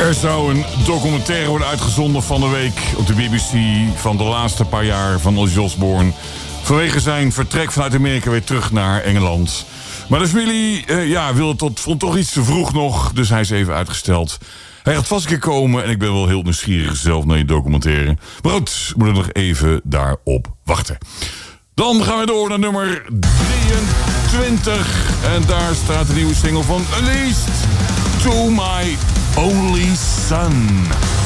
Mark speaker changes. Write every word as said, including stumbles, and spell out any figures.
Speaker 1: Er zou een documentaire worden uitgezonden van de week op de B B C van de laatste paar jaar van Ozzy Osbourne. Vanwege zijn vertrek vanuit Amerika weer terug naar Engeland. Maar de familie uh, ja, wilde tot, vond toch iets te vroeg nog, dus hij is even uitgesteld. Hij gaat vast een keer komen en ik ben wel heel nieuwsgierig zelf naar je documentaire. Maar goed, we moeten nog even daarop wachten. Dan gaan we door naar nummer drieëntwintig. En daar staat de nieuwe single van Unleashed, To My Only Son.